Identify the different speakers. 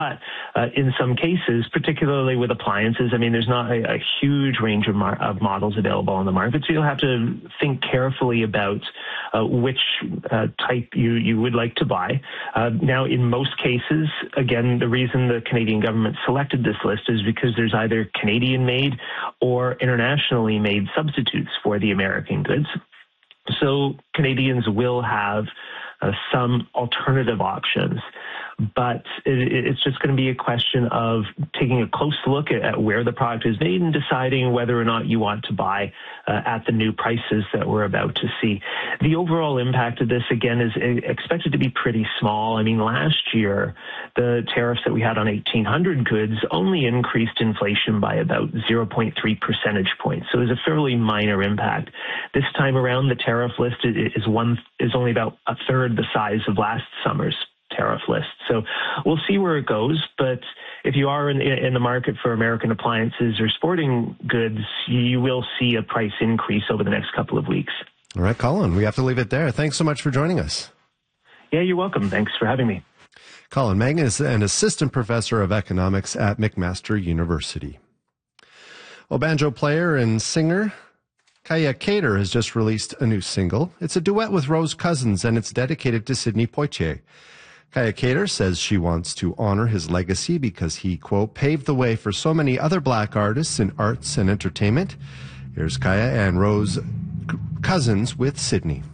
Speaker 1: But in some cases, particularly with appliances, I mean, there's not a huge range of models available on the market, so you'll have to think carefully about which type you would like to buy. Now, in most cases, again, the reason the Canadian government selected this list is because there's either Canadian-made or internationally made substitutes for the American goods. So Canadians will have some alternative options. But it's just going to be a question of taking a close look at where the product is made and deciding whether or not you want to buy at the new prices that we're about to see. The overall impact of this, again, is expected to be pretty small. I mean, last year, the tariffs that we had on 1,800 goods only increased inflation by about 0.3 percentage points. So it was a fairly minor impact. This time around, the tariff list is only about a third the size of last summer's tariff list. So we'll see where it goes. But if you are in the market for American appliances or sporting goods, you will see a price increase over the next couple of weeks.
Speaker 2: All right, Colin, we have to leave it there. Thanks so much for joining us.
Speaker 1: Yeah, you're welcome. Thanks for having me.
Speaker 2: Colin Mangan is an assistant professor of economics at McMaster University. Well, banjo player and singer Kaya Cater has just released a new single. It's a duet with Rose Cousins, and it's dedicated to Sidney Poitier. Kaya Cater says she wants to honor his legacy because he, quote, paved the way for so many other black artists in arts and entertainment. Here's Kaya and Rose Cousins with Sidney.